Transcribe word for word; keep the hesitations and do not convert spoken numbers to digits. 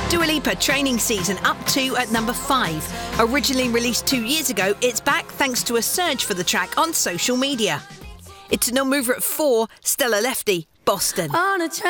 Dua Lipa training season up to at number five. Originally released two years ago, it's back thanks to a surge for the track on social media. It's a non-mover at four, Stella Lefty, Boston. On a